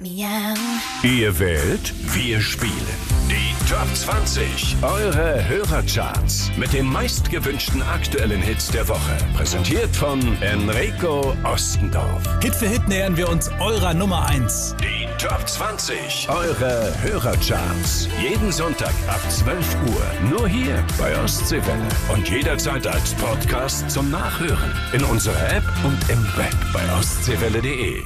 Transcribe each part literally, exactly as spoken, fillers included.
Miau. Ihr wählt, wir spielen. Die Top zwanzig, eure Hörercharts mit den meistgewünschten aktuellen Hits der Woche. Präsentiert von Enrico Ostendorf. Hit für Hit nähern wir uns eurer Nummer eins. Die Top zwanzig, eure Hörercharts. Jeden Sonntag ab zwölf Uhr. Nur hier bei Ostseewelle. Und jederzeit als Podcast zum Nachhören. In unserer App und im Web bei ostseewelle punkt de.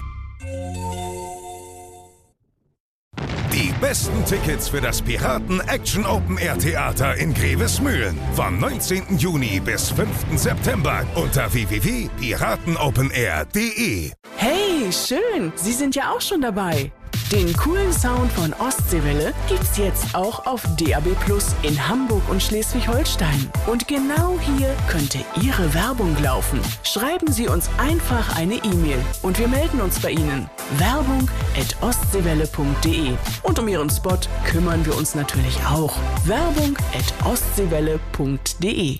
Die besten Tickets für das Piraten Action Open Air Theater in Grevesmühlen vom neunzehnten Juni bis fünften September unter w w w punkt piratenopenair punkt de. Hey, schön! Sie sind ja auch schon dabei. Den coolen Sound von Ostseewelle gibt's jetzt auch auf D A B Plus in Hamburg und Schleswig-Holstein. Und genau hier könnte Ihre Werbung laufen. Schreiben Sie uns einfach eine E-Mail und wir melden uns bei Ihnen. Werbung at ostseewelle punkt de. Und um Ihren Spot kümmern wir uns natürlich auch. Werbung at ostseewelle punkt de.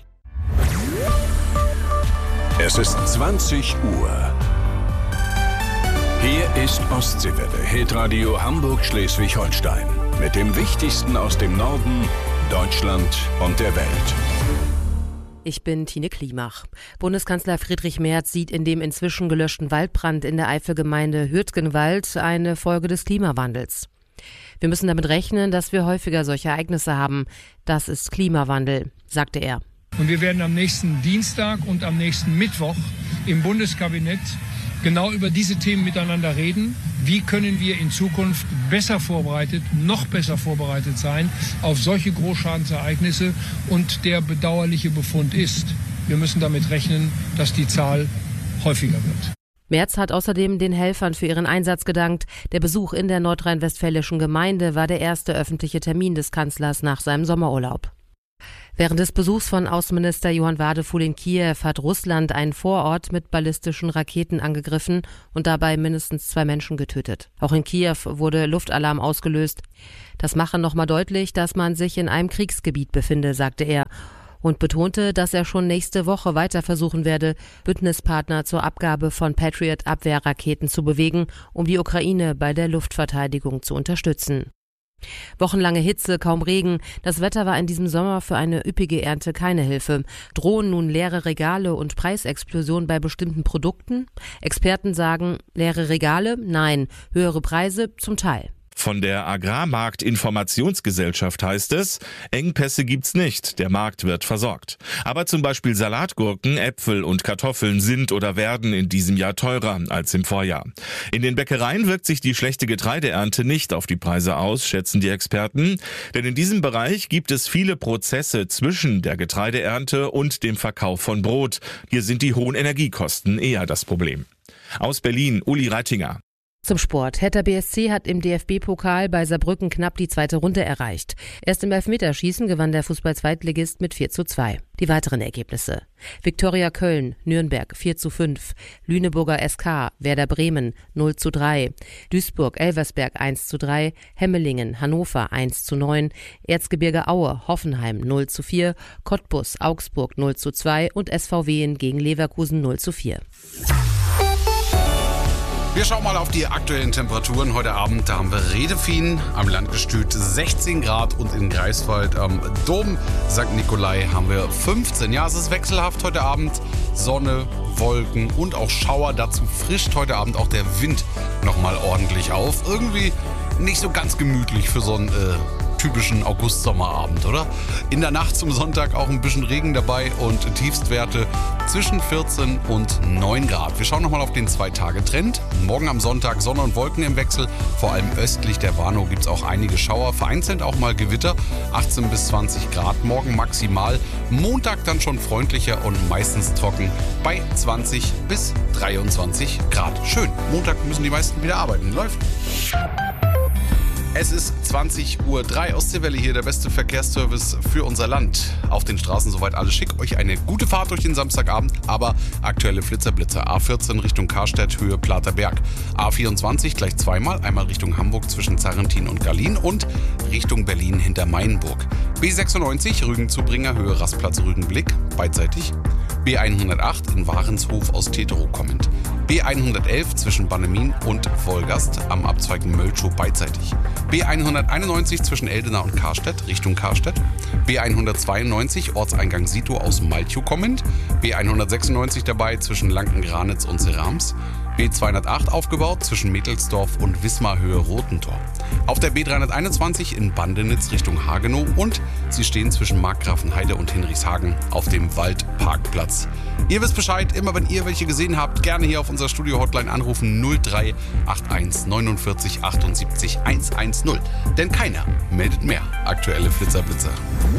Es ist zwanzig Uhr. Hier ist Ostseewelle, Hitradio Hamburg-Schleswig-Holstein. Mit dem Wichtigsten aus dem Norden, Deutschland und der Welt. Ich bin Tine Klimach. Bundeskanzler Friedrich Merz sieht in dem inzwischen gelöschten Waldbrand in der Eifelgemeinde Hürtgenwald eine Folge des Klimawandels. Wir müssen damit rechnen, dass wir häufiger solche Ereignisse haben. Das ist Klimawandel, sagte er. Und wir werden am nächsten Dienstag und am nächsten Mittwoch im Bundeskabinett genau über diese Themen miteinander reden. Wie können wir in Zukunft besser vorbereitet, noch besser vorbereitet sein auf solche Großschadensereignisse? Und der bedauerliche Befund ist, wir müssen damit rechnen, dass die Zahl häufiger wird. Merz hat außerdem den Helfern für ihren Einsatz gedankt. Der Besuch in der nordrhein-westfälischen Gemeinde war der erste öffentliche Termin des Kanzlers nach seinem Sommerurlaub. Während des Besuchs von Außenminister Johann Wadefuhl in Kiew hat Russland einen Vorort mit ballistischen Raketen angegriffen und dabei mindestens zwei Menschen getötet. Auch in Kiew wurde Luftalarm ausgelöst. Das mache nochmal deutlich, dass man sich in einem Kriegsgebiet befinde, sagte er. Und betonte, dass er schon nächste Woche weiter versuchen werde, Bündnispartner zur Abgabe von Patriot-Abwehrraketen zu bewegen, um die Ukraine bei der Luftverteidigung zu unterstützen. Wochenlange Hitze, kaum Regen. Das Wetter war in diesem Sommer für eine üppige Ernte keine Hilfe. Drohen nun leere Regale und Preisexplosion bei bestimmten Produkten? Experten sagen, leere Regale? Nein. Höhere Preise? Zum Teil. Von der Agrarmarkt-Informationsgesellschaft heißt es, Engpässe gibt's nicht, der Markt wird versorgt. Aber zum Beispiel Salatgurken, Äpfel und Kartoffeln sind oder werden in diesem Jahr teurer als im Vorjahr. In den Bäckereien wirkt sich die schlechte Getreideernte nicht auf die Preise aus, schätzen die Experten. Denn in diesem Bereich gibt es viele Prozesse zwischen der Getreideernte und dem Verkauf von Brot. Hier sind die hohen Energiekosten eher das Problem. Aus Berlin, Uli Reitinger. Zum Sport. Hertha B S C hat im D F B-Pokal bei Saarbrücken knapp die zweite Runde erreicht. Erst im Elfmeterschießen gewann der Fußball-Zweitligist mit vier zu zwei. Die weiteren Ergebnisse. Viktoria Köln, Nürnberg vier zu fünf, Lüneburger S K, Werder Bremen null zu drei, Duisburg Elversberg eins zu drei, Hemmelingen Hannover eins zu neun, Erzgebirge Aue Hoffenheim null zu vier, Cottbus Augsburg null zu zwei und S V W gegen Leverkusen null zu vier. Wir schauen mal auf die aktuellen Temperaturen. Heute Abend, da haben wir Redefien, am Landgestüt sechzehn Grad und in Greifswald am Dom Sankt Nikolai haben wir fünfzehn. Ja, es ist wechselhaft heute Abend. Sonne, Wolken und auch Schauer. Dazu frischt heute Abend auch der Wind nochmal ordentlich auf. Irgendwie nicht so ganz gemütlich für so einen äh, typischen August-Sommerabend, oder? In der Nacht zum Sonntag auch ein bisschen Regen dabei und Tiefstwerte zwischen vierzehn und neun Grad. Wir schauen nochmal auf den Zwei-Tage-Trend. Morgen am Sonntag Sonne und Wolken im Wechsel. Vor allem östlich der Warnow gibt es auch einige Schauer. Vereinzelt auch mal Gewitter. achtzehn bis zwanzig Grad morgen maximal. Montag dann schon freundlicher und meistens trocken bei zwanzig bis dreiundzwanzig Grad. Schön. Montag müssen die meisten wieder arbeiten. Läuft. Es ist zwanzig Uhr drei, Ostseewelle hier, der beste Verkehrsservice für unser Land. Auf den Straßen soweit alles schick. Euch eine gute Fahrt durch den Samstagabend, aber aktuelle Flitzerblitze. A vierzehn Richtung Karstädt, Höhe Platerberg. A vierundzwanzig gleich zweimal, einmal Richtung Hamburg zwischen Zarrentin und Gallien und Richtung Berlin hinter Mainburg. B sechsundneunzig Rügen-Zubringer, Höhe Rastplatz Rügenblick, beidseitig. B hundertacht in Warenshof aus Teterow kommend. B hundertelf zwischen Bannemin und Wolgast am Abzweigen Mölchow beidseitig. B hunderteinundneunzig zwischen Eldena und Karstedt Richtung Karstedt. B hundertzweiundneunzig Ortseingang Sito aus Malchow kommend. B hundertsechsundneunzig dabei zwischen Lanken-Granitz und Serams. B zweihundertacht aufgebaut zwischen Mettelsdorf und Wismar-Höhe-Rotentor. Auf der B dreihunderteinundzwanzig in Bandenitz Richtung Hagenow und sie stehen zwischen Markgrafenheide und Hinrichshagen auf dem Waldparkplatz. Ihr wisst Bescheid, immer wenn ihr welche gesehen habt, gerne hier auf unserer Studio-Hotline anrufen null drei acht eins neunundvierzig achtundsiebzig hundertzehn. Denn keiner meldet mehr. Aktuelle Flitzerblitzer.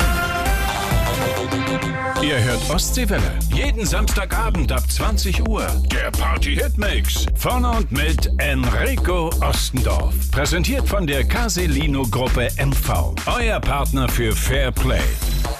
Ihr hört Ostseewelle. Jeden Samstagabend ab zwanzig Uhr. Der Party-Hitmix. Von und mit Enrico Ostendorf. Präsentiert von der Caselino-Gruppe M V. Euer Partner für Fair Play.